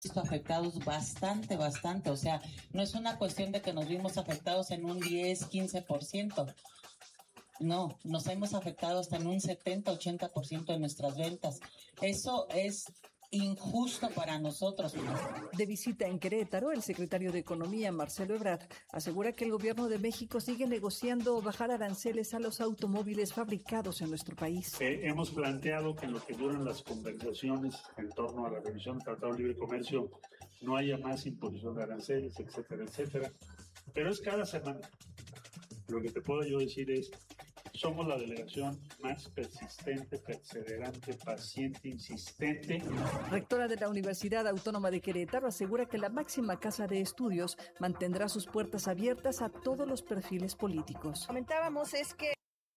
visto afectados bastante, o sea, no es una cuestión de que nos vimos afectados en un 10, 15%, no, nos hemos afectado hasta en un 70, 80% de nuestras ventas. Eso es injusto para nosotros. De visita en Querétaro, el secretario de Economía, Marcelo Ebrard, asegura que el gobierno de México sigue negociando bajar aranceles a los automóviles fabricados en nuestro país. Hemos planteado que en lo que duran las conversaciones en torno a la revisión del Tratado de Libre Comercio no haya más imposición de aranceles, etcétera, etcétera. Pero es cada semana. Lo que te puedo yo decir es, somos la delegación más persistente, perseverante, paciente, insistente. Rectora de la Universidad Autónoma de Querétaro asegura que la máxima casa de estudios mantendrá sus puertas abiertas a todos los perfiles políticos. Comentábamos es que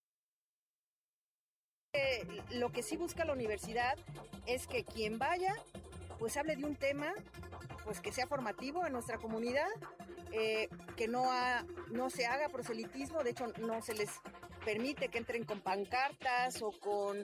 lo que sí busca la universidad es que quien vaya, pues hable de un tema, pues que sea formativo en nuestra comunidad, que no se haga proselitismo, de hecho no se les permite que entren con pancartas o con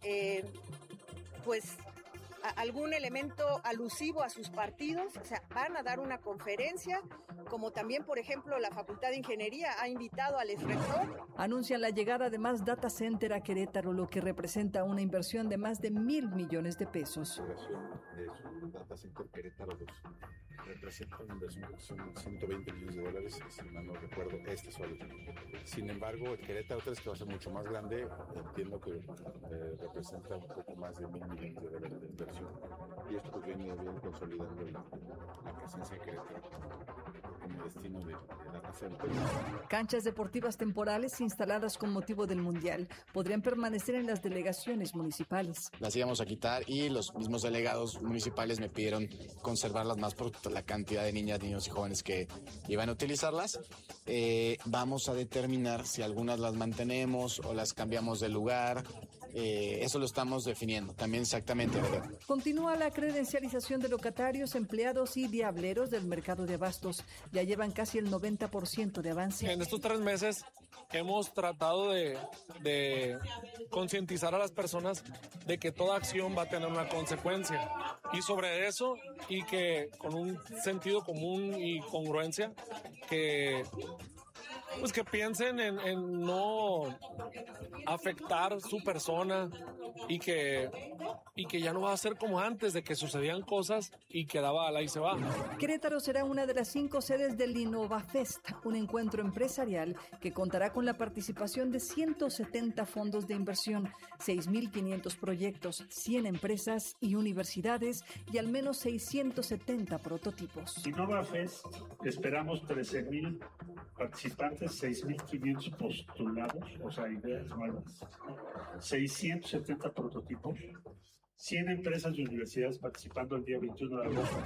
algún elemento alusivo a sus partidos. O sea, van a dar una conferencia, como también, por ejemplo, la Facultad de Ingeniería ha invitado al exrector. Anuncian la llegada de más data center a Querétaro, lo que representa una inversión de más de 1,000 millones de pesos. La inversión de su data center Querétaro 2 representa una inversión de 120 millones de dólares, si mal no recuerdo, solo. Sin embargo, el Querétaro 3, que va a ser mucho más grande, entiendo que representa un poco más de 1,000 millones de dólares de inversión. Y esto pues viene consolidando la presencia de Querétaro como destino de data center. Canchas deportivas temporales instaladas con motivo del Mundial podrían permanecer en las delegaciones municipales. Las íbamos a quitar y los mismos delegados municipales me pidieron conservarlas más por la cantidad de niñas, niños y jóvenes que iban a utilizarlas. Vamos a determinar si algunas las mantenemos o las cambiamos de lugar. Eso lo estamos definiendo también exactamente. Continúa la credencialización de locatarios, empleados y diableros del mercado de abastos. Ya llevan casi el 90% de avance. En estos 3 meses hemos tratado de concientizar a las personas de que toda acción va a tener una consecuencia. Y sobre eso, y que con un sentido común y congruencia, que piensen en no afectar su persona y que ya no va a ser como antes, de que sucedían cosas y quedaba al ahí se va. Querétaro será una de las 5 sedes del InnovaFest, un encuentro empresarial que contará con la participación de 170 fondos de inversión, 6,500 proyectos, 100 empresas y universidades y al menos 670 prototipos. InnovaFest, esperamos 13,000 participantes, 6,500 postulados, o sea, ideas nuevas, 670 prototipos, 100 empresas y universidades participando el día 21 de agosto.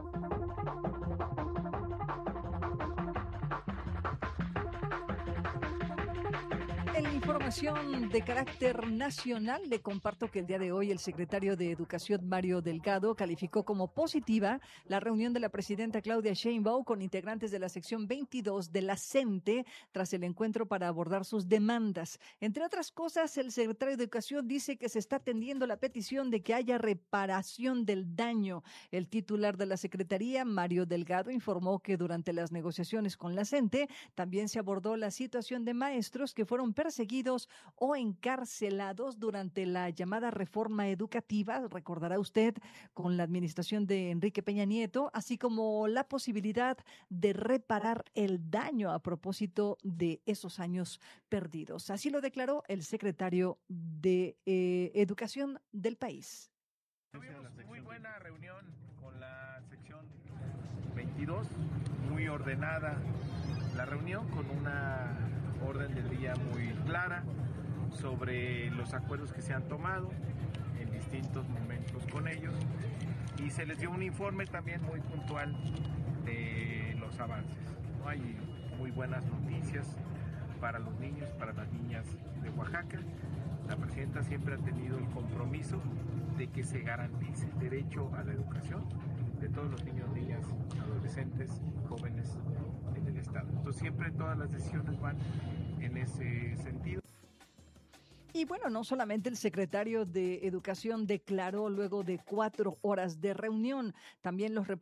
En información de carácter nacional, le comparto que el día de hoy el secretario de Educación, Mario Delgado, calificó como positiva la reunión de la presidenta Claudia Sheinbaum con integrantes de la sección 22 de la CENTE tras el encuentro para abordar sus demandas. Entre otras cosas, el secretario de Educación dice que se está atendiendo la petición de que haya reparación del daño. El titular de la Secretaría, Mario Delgado, informó que durante las negociaciones con la CENTE también se abordó la situación de maestros que fueron perseguidos o encarcelados durante la llamada reforma educativa, recordará usted, con la administración de Enrique Peña Nieto, así como la posibilidad de reparar el daño a propósito de esos años perdidos. Así lo declaró el secretario de Educación del país. Tuvimos muy buena reunión con la sección 22, muy ordenada la reunión, con una orden del día muy clara sobre los acuerdos que se han tomado en distintos momentos con ellos, y se les dio un informe también muy puntual de los avances. Hay muy buenas noticias para los niños, para las niñas de Oaxaca. La presidenta siempre ha tenido el compromiso de que se garantice el derecho a la educación de todos los niños, niñas, adolescentes, jóvenes en el Estado. Entonces siempre todas las decisiones van en ese sentido. Y bueno, no solamente el secretario de Educación declaró luego de 4 horas de reunión, también los